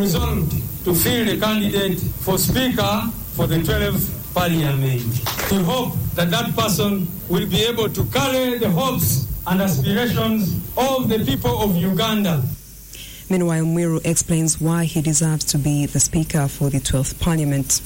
resolved to field a candidate for Speaker for the 12th Parliament. We hope that that person will be able to carry the hopes and aspirations of the people of Uganda. Meanwhile, Mwiru explains why he deserves to be the Speaker for the 12th Parliament.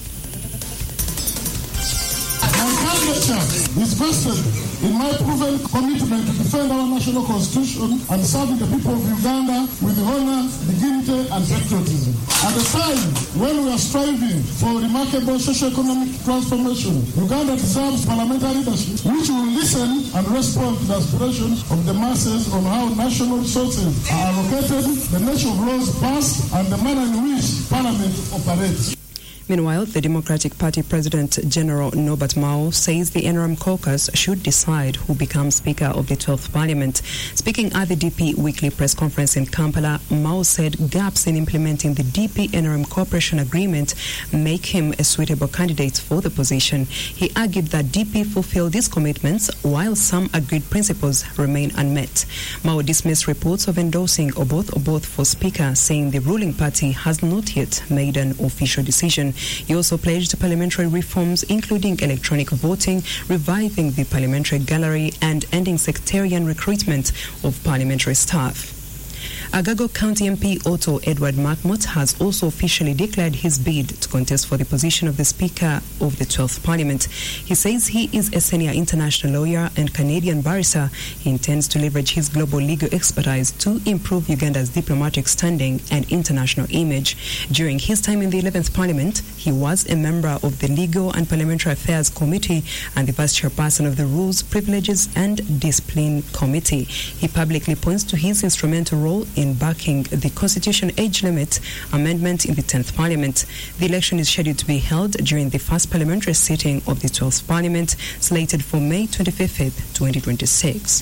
My candidature is vested in my proven commitment to defend our national constitution and serving the people of Uganda with honor, dignity and patriotism. At a time when we are striving for remarkable socio-economic transformation, Uganda deserves parliamentary leadership which will listen and respond to the aspirations of the masses on how national resources are allocated, the nature of laws passed, and the manner in which Parliament operates. Meanwhile, the Democratic Party President General Norbert Mao says the NRM caucus should decide who becomes Speaker of the 12th Parliament. Speaking at the DP weekly press conference in Kampala, Mao said gaps in implementing the DP-NRM cooperation agreement make him a suitable candidate for the position. He argued that DP fulfilled these commitments while some agreed principles remain unmet. Mao dismissed reports of endorsing Oboth for Speaker, saying the ruling party has not yet made an official decision. He also pledged parliamentary reforms, including electronic voting, reviving the parliamentary gallery, and ending sectarian recruitment of parliamentary staff. Agago County MP Otto Edward Markmott has also officially declared his bid to contest for the position of the Speaker of the 12th Parliament. He says he is a senior international lawyer and Canadian barrister. He intends to leverage his global legal expertise to improve Uganda's diplomatic standing and international image. During his time in the 11th Parliament, he was a member of the Legal and Parliamentary Affairs Committee and the Vice Chairperson of the Rules, Privileges and Discipline Committee. He publicly points to his instrumental role in backing the Constitution age limit amendment in the 10th Parliament. The election is scheduled to be held during the first parliamentary sitting of the 12th Parliament, slated for May 25th, 2026.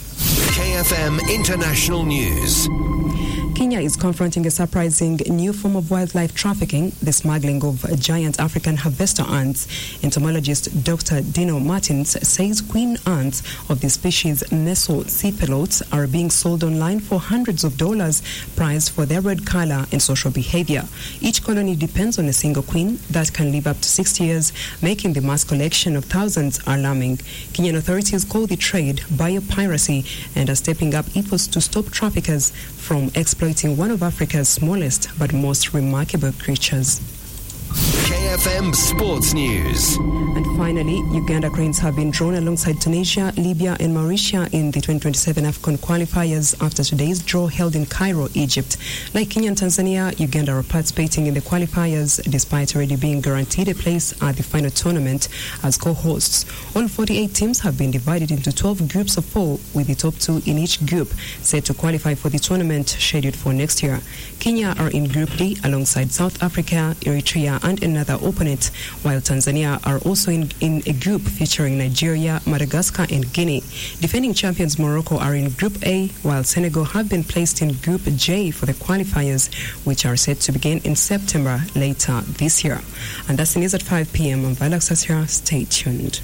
KFM International News. Kenya is confronting a surprising new form of wildlife trafficking, the smuggling of giant African harvester ants. Entomologist Dr. Dino Martins says queen ants of the species Mesocephalotes are being sold online for hundreds of dollars, prized for their red color and social behavior. Each colony depends on a single queen that can live up to 60 years, making the mass collection of thousands alarming. Kenyan authorities call the trade biopiracy and are stepping up efforts to stop traffickers from exploiting one of Africa's smallest but most remarkable creatures. KFM Sports News. And finally, Uganda Cranes have been drawn alongside Tunisia, Libya and Mauritius in the 2027 AFCON qualifiers after today's draw held in Cairo, Egypt. Like Kenya and Tanzania, Uganda are participating in the qualifiers despite already being guaranteed a place at the final tournament as co-hosts. All 48 teams have been divided into 12 groups of 4, with the top 2 in each group set to qualify for the tournament scheduled for next year. Kenya are in Group D alongside South Africa, Eritrea and another opponent, while Tanzania are also in a group featuring Nigeria, Madagascar and Guinea. Defending champions Morocco are in Group A, while Senegal have been placed in Group J for the qualifiers, which are set to begin in September later this year. And that's the news at 5 p.m. I'm Viola Sasira. Stay tuned.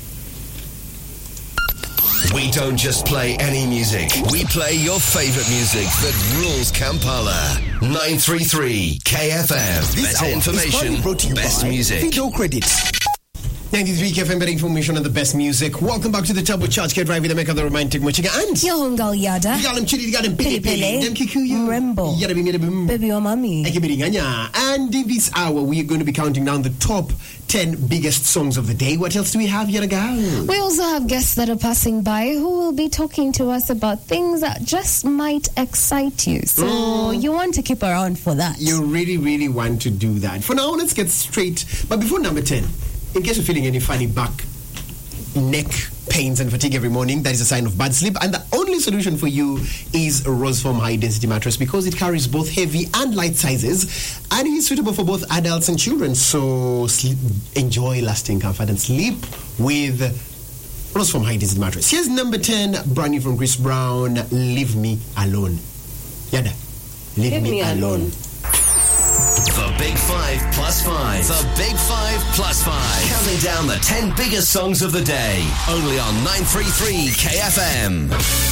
We don't just play any music. We play your favorite music that rules Kampala. 933 KFM. This Better information, brought to you best by music. Video Credit. 93 KFM, better information and the best music. Welcome back to the Turbo Charge. Get right with the make of the romantic Mochiga and Yohongal Yada. Yalam Chili, Yalam Pili Pili, Dem Kikuyu, Rembo, Baby or Mommy. And in this hour, we are going to be counting down the top 10 biggest songs of the day. What else do we have, Yaraga? We also have guests that are passing by who will be talking to us about things that just might excite you. So you want to keep around for that. You really, really want to do that. For now, let's get straight. But before number 10, in case you're feeling any funny back, neck pains and fatigue every morning, that is a sign of bad sleep. And the only solution for you is a Roseform High Density Mattress, because it carries both heavy and light sizes and it is suitable for both adults and children. So enjoy lasting comfort and sleep with Roseform High Density Mattress. Here's number 10, brand new from Chris Brown, Leave Me Alone. Yada, Leave Me Alone. The Big 5 plus 5. The Big 5 plus 5. Counting down the 10 biggest songs of the day. Only on 933 KFM.